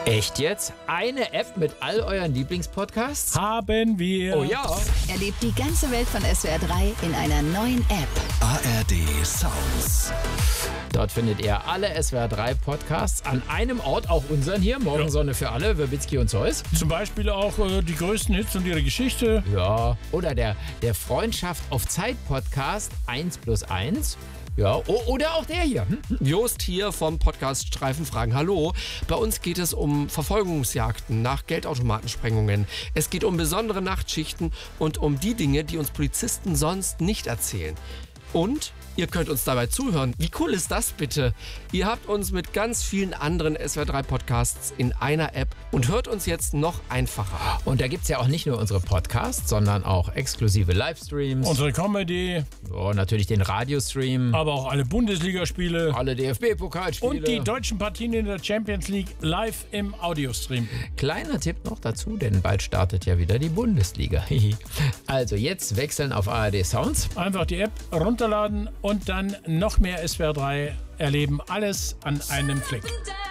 Echt jetzt? Eine App mit all euren Lieblingspodcasts? Haben wir. Oh ja. Erlebt die ganze Welt von SWR 3 in einer neuen App. ARD Sounds. Dort findet ihr alle SWR 3 Podcasts an einem Ort, auch unseren hier. Morgensonne für alle, Wirbicki und Zeus. Zum Beispiel auch die größten Hits und ihre Geschichte. Ja. Oder der Freundschaft auf Zeit Podcast 1+1. Ja, oder auch der hier. Jost hier vom Podcast Streifenfragen. Hallo. Bei uns geht es um Verfolgungsjagden nach Geldautomatensprengungen. Es geht um besondere Nachtschichten und um die Dinge, die uns Polizisten sonst nicht erzählen. Und ihr könnt uns dabei zuhören. Wie cool ist das bitte? Ihr habt uns mit ganz vielen anderen SWR 3 Podcasts in einer App und hört uns jetzt noch einfacher. Und da gibt es ja auch nicht nur unsere Podcasts, sondern auch exklusive Livestreams. Unsere Comedy. Oh, natürlich den Radiostream. Aber auch alle Bundesligaspiele. Alle DFB-Pokalspiele. Und die deutschen Partien in der Champions League live im Audiostream. Kleiner Tipp noch dazu, denn bald startet ja wieder die Bundesliga. Also jetzt wechseln auf ARD Sounds. Einfach die App runterladen und dann noch mehr SWR 3 erleben. Alles an einem Klick.